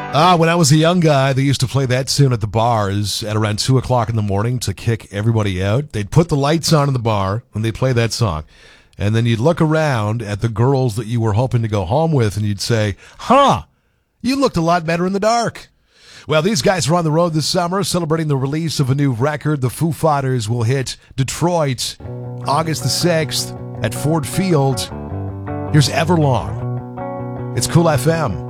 When I was a young guy, they used to play that tune at the bars at around 2 o'clock in the morning to kick everybody out. They'd put the lights on in the bar when they play that song. And then you'd look around at the girls that you were hoping to go home with and you'd say, you looked a lot better in the dark. Well, these guys are on the road this summer celebrating the release of a new record. The Foo Fighters will hit Detroit August the 6th at Ford Field. Here's Everlong. It's Cool FM.